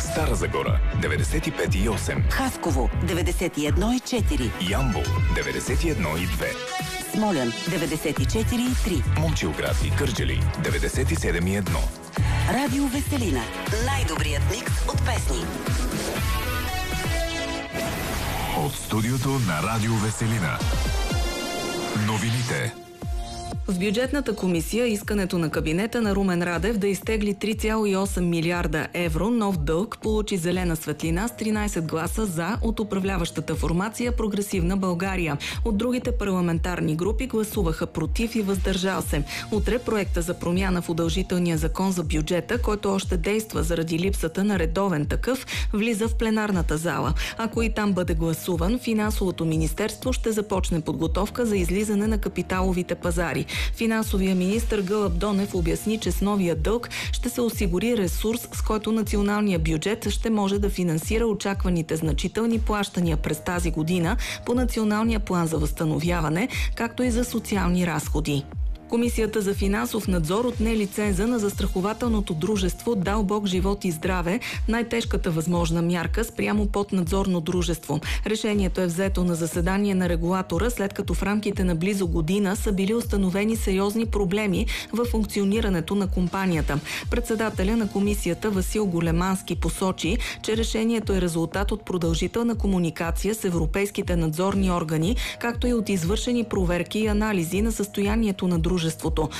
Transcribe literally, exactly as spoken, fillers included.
Стара Загора деветдесет и пет и осем, Хасково деветдесет и едно и четири, Ямбол деветдесет и едно и две, Смолян деветдесет и четири и три, Момчилград и Кърджали деветдесет и седем и едно. Радио Веселина. Най-добрият микс от песни. От студиото на Радио Веселина. Новините. В бюджетната комисия искането на кабинета на Румен Радев да изтегли три цяло и осем милиарда евро нов дълг получи зелена светлина с тринайсет гласа за от управляващата формация Прогресивна България. От другите парламентарни групи гласуваха против и въздържал се. Утре проекта за промяна в удължителния закон за бюджета, който още действа заради липсата на редовен такъв, влиза в пленарната зала. Ако и там бъде гласуван, Финансовото министерство ще започне подготовка за излизане на капиталовите пазари. Финансовия министър Гълъб Донев обясни, че с новия дълг ще се осигури ресурс, с който националният бюджет ще може да финансира очакваните значителни плащания през тази година по Националния план за възстановяване, както и за социални разходи. Комисията за финансов надзор отне лиценза на застрахователното дружество Дал Бог живот и здраве, най-тежката възможна мярка спрямо поднадзорно дружество. Решението е взето на заседание на регулатора, след като в рамките на близо година са били установени сериозни проблеми в функционирането на компанията. Председателя на комисията Васил Големански посочи, че решението е резултат от продължителна комуникация с европейските надзорни органи, както и от извършени проверки и анализи на състоянието на дружеството.